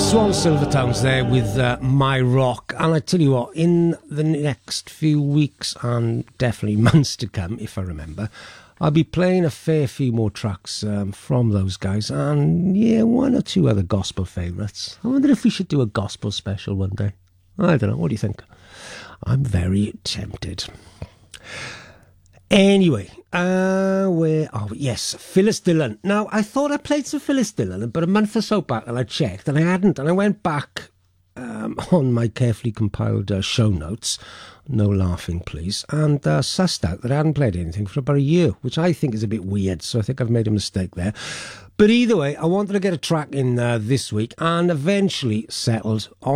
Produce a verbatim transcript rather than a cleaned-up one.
Swan Silvertones there with uh, My Rock. And I tell you what, in the next few weeks and definitely months to come, if I remember, I'll be playing a fair few more tracks um, from those guys, and yeah, one or two other gospel favourites. I wonder if we should do a gospel special one day. I don't know, what do you think? I'm very tempted. Anyway, uh, where are we? Yes, Phyllis Dillon. Now, I thought I played some Phyllis Dillon, but a month or so back, and I checked, and I hadn't, and I went back um, on my carefully compiled uh, show notes, no laughing please, and uh, sussed out that I hadn't played anything for about a year, which I think is a bit weird, so I think I've made a mistake there. But either way, I wanted to get a track in uh, this week, and eventually settled on